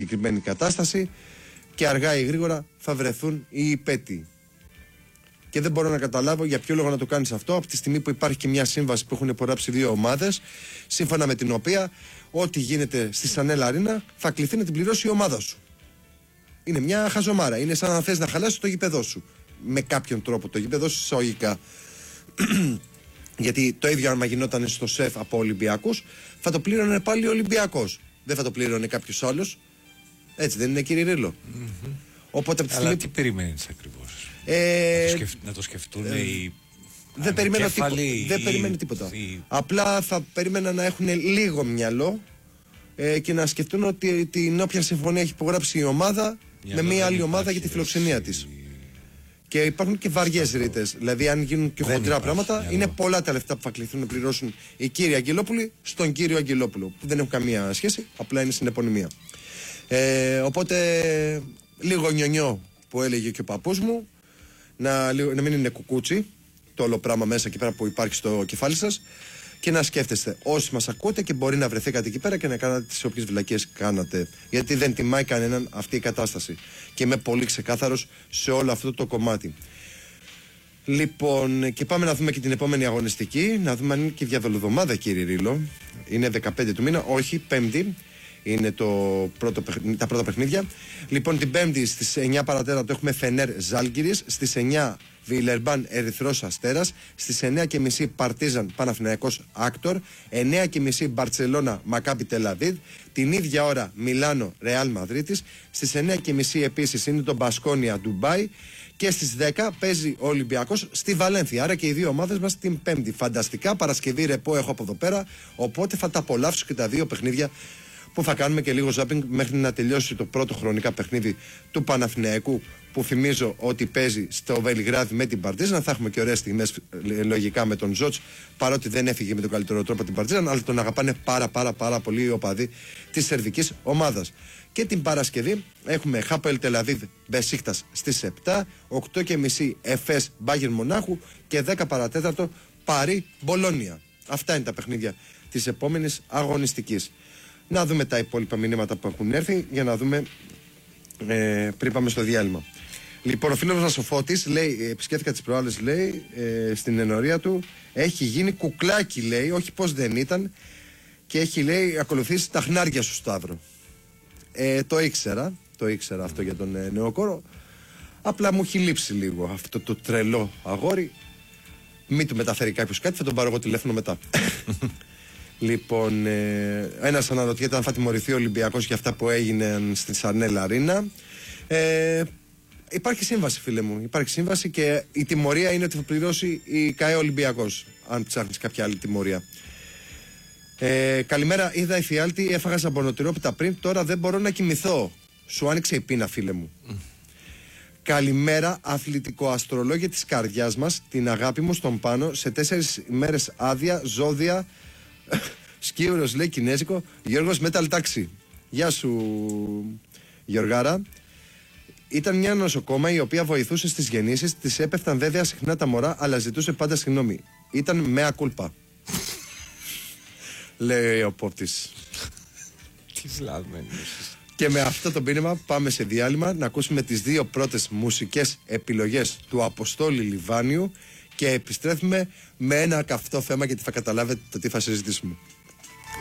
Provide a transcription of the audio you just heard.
συγκεκριμένη κατάσταση και αργά ή γρήγορα θα βρεθούν οι υπέτειοι. Και δεν μπορώ να καταλάβω για ποιο λόγο να το κάνεις αυτό, από τη στιγμή που υπάρχει και μια σύμβαση που έχουν υπογράψει δύο ομάδες, σύμφωνα με την οποία ό,τι γίνεται στη Σανέλ Αρίνα θα κληθεί να την πληρώσει η ομάδα σου. Είναι μια χαζομάρα. Είναι σαν να θες να χαλάσεις το γήπεδό σου. Με κάποιον τρόπο το γήπεδό σου εισαγωγικά. Γιατί το ίδιο άμα γινόταν στο ΣΕΦ από Ολυμπιακούς, θα το πλήρωνε πάλι ο Ολυμπιακός. Δεν θα το πλήρωνε κάποιος άλλος. Έτσι δεν είναι, κύριε Ρήλο? Οπότε, από τη στιγμή... Αλλά τι περιμένεις ακριβώς? Να το σκεφτούν οι... Δεν περιμένει τίποτα. Απλά θα περίμενα να έχουν λίγο μυαλό και να σκεφτούν ότι την όποια συμφωνία έχει υπογράψει η ομάδα με μια άλλη ομάδα για τη φιλοξενία της. Και υπάρχουν και βαριές ρήτες. Δηλαδή, αν γίνουν και χοντρά πράγματα, είναι πολλά τα λεφτά που θα κληθούν να πληρώσουν οι κύριοι Αγγελόπουλοι στον κύριο Αγγελόπουλο. Που δεν έχουν καμία σχέση, απλά είναι συνεπωνυμία. Οπότε, λίγο νιονιό που έλεγε και ο παππούς μου, να μην είναι κουκούτσι το όλο πράγμα μέσα εκεί πέρα που υπάρχει στο κεφάλι σας, και να σκέφτεστε όσοι μας ακούτε και μπορεί να βρεθήκατε εκεί πέρα και να κάνατε τις όποιες βλακίες κάνατε. Γιατί δεν τιμάει κανέναν αυτή η κατάσταση. Και είμαι πολύ ξεκάθαρος σε όλο αυτό το κομμάτι. Λοιπόν, και πάμε να δούμε και την επόμενη αγωνιστική. Να δούμε αν είναι και διαδολοδομάδα, κύριε Ρήλο. Είναι 15 του μήνα, όχι, Πέμπτη. Είναι τα πρώτα παιχνίδια. Λοιπόν, την Πέμπτη στις 9 παρατέταρτο έχουμε Φενέρ Ζάλγκιρις. Στις 9 Βιλερμπάν Ερυθρός Αστέρας. Στις 9:30 Παρτίζαν Παναθηναϊκός Άκτορ. 9:30 Μπαρτσελώνα Μακάμπι Τελαβίδ. Την ίδια ώρα Μιλάνο Ρεάλ Μαδρίτης. Στις 9:30 επίσης είναι το Μπασκόνια Ντουμπάι. Και στις 10 παίζει ο Ολυμπιακός στη Βαλένθια. Άρα και οι δύο ομάδες μας την Πέμπτη. Φανταστικά, Παρασκευή ρεπό έχω από εδώ πέρα. Οπότε θα τα απολαύσω και τα δύο παιχνίδια, που θα κάνουμε και λίγο ζάπινγκ μέχρι να τελειώσει το πρώτο χρονικά παιχνίδι του Παναθηναϊκού, που θυμίζω ότι παίζει στο Βελιγράδι με την Παρτίζαν. Θα έχουμε και ωραίες στιγμές λογικά με τον Ζότς, παρότι δεν έφυγε με τον καλύτερο τρόπο την Παρτίζαν, αλλά τον αγαπάνε πάρα πολύ οι οπαδοί της σερβικής ομάδας. Και την Παρασκευή έχουμε Χάπελ Τελαβίβ Μπεσίκτας στις 7, 8:30 Εφές Μπάγερν Μονάχου και 10 παρατέταρτο Παρί Μπολόνια. Αυτά είναι τα παιχνίδια της επόμενης αγωνιστικής. Να δούμε τα υπόλοιπα μηνύματα που έχουν έρθει για να δούμε πριν πάμε στο διάλειμμα. Λοιπόν, ο φίλος μας ο Φώτης λέει, επισκέφθηκα τις προάλλες, λέει, στην ενορία του, έχει γίνει κουκλάκι, λέει, όχι πως δεν ήταν, και έχει, λέει, ακολουθήσει τα χνάρια σου, Σταύρο. Το ήξερα αυτό για τον νεοκόρο. Απλά μου έχει λείψει λίγο αυτό το τρελό αγόρι. Μην του μεταφέρει κάποιος κάτι, θα τον πάρω εγώ τηλέφωνο μετά. Λοιπόν, ένας αναρωτιέται αν θα τιμωρηθεί ο Ολυμπιακός για αυτά που έγιναν στη Σανέλ Αρίνα. Υπάρχει σύμβαση, φίλε μου. Υπάρχει σύμβαση και η τιμωρία είναι ότι θα πληρώσει η ΚΑΕ Ολυμπιακός, αν ψάχνεις κάποια άλλη τιμωρία. Καλημέρα, είδα εφιάλτη, έφαγα σαμπονοτυρόπιτα πριν, τώρα δεν μπορώ να κοιμηθώ. Σου άνοιξε η πείνα, φίλε μου. Καλημέρα, αθλητικό αστρολόγιο της καρδιάς μας, την αγάπη μου στον Πάνο, σε 4 ημέρες άδεια, ζώδια, σκύβρος, λέει, κινέζικο, Γιώργος Metal Taxi. Γεια σου, Γιωργάρα. Ήταν μια νοσοκόμα η οποία βοηθούσε στις γεννήσεις, της έπεφταν βέβαια συχνά τα μωρά, αλλά ζητούσε πάντα συγγνώμη. Ήταν μέα κούλπα. Λέει ο Πόπτης. Τι βλαμμένος. Και με αυτό το μήνυμα πάμε σε διάλειμμα να ακούσουμε τις δύο πρώτες μουσικές επιλογές του Αποστόλη Λιβάνιου και επιστρέφουμε με ένα καυτό θέμα, γιατί θα καταλάβετε το τι θα συζητήσουμε.